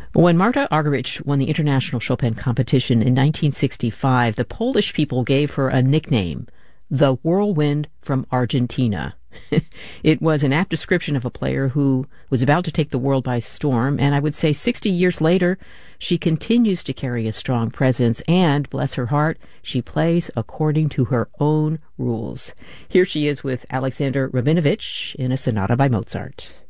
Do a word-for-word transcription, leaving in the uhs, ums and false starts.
When Marta Argerich won the International Chopin Competition in nineteen sixty-five, the Polish people gave her a nickname, the Whirlwind from Argentina. It was an apt description of a player who was about to take the world by storm, and I would say sixty years later, she continues to carry a strong presence, and, bless her heart, she plays according to her own rules. Here she is with Alexander Rabinovich in a sonata by Mozart.